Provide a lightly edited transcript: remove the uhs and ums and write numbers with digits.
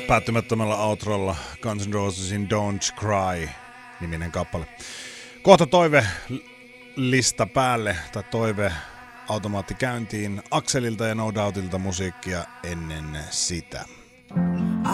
päättymättömällä outrolla Guns N' Rosesin Don't Cry -niminen kappale. Kohta toivelista päälle, tai toiveautomaatti käyntiin Akselilta ja No Doubtilta musiikkia ennen sitä.